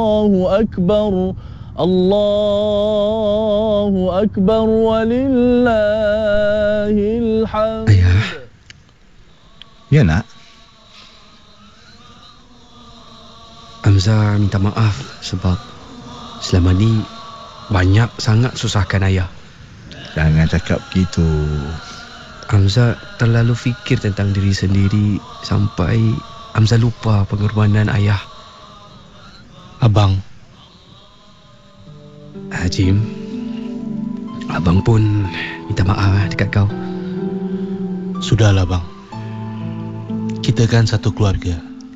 Akbar, Allahu Akbar, walillahil hamd. Ayah. Ya nak? Hamzah minta maaf sebab selama ni banyak sangat susahkan ayah. Jangan cakap begitu. Hamzah terlalu fikir tentang diri sendiri sampai Hamzah lupa pengorbanan ayah. Abang. Jim, abang pun minta maaf dekat kau. Sudahlah bang. Kita kan satu keluarga.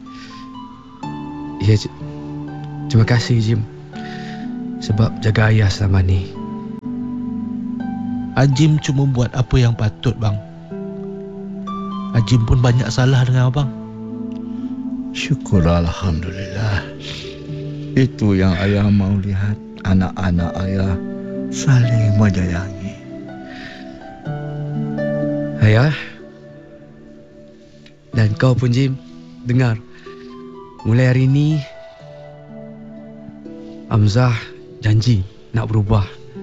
Ya, terima kasih Jim sebab jaga ayah selama ni. Ajim cuma buat apa yang patut bang. Ajim pun banyak salah dengan abang. Syukurlah, alhamdulillah. Itu yang ayah mau lihat, anak-anak ayah saling menyayangi. Ayah dan kau pun Jim, dengar, mulai hari ini Hamzah janji nak berubah.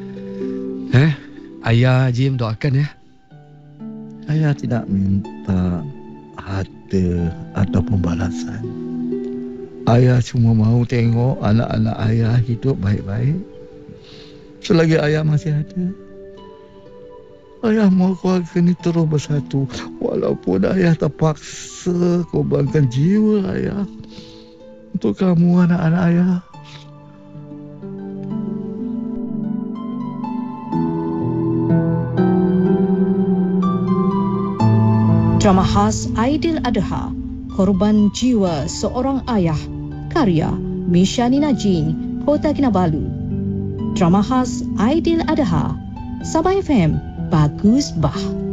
Ayah, Jim, doakan ya. Ayah tidak minta harta atau pembalasan. Ayah cuma mau tengok anak-anak ayah hidup baik-baik. Selagi ayah masih ada, ayah mau keluarga ni terus bersatu. Walaupun ayah terpaksa korbankan jiwa ayah untuk kamu, anak-anak ayah. Drama khas Aidiladha, Korban Jiwa Seorang Ayah, karya Mishani Najin, Kota Kinabalu. Drama khas Aidiladha, Sabah FM, Bagus Bah.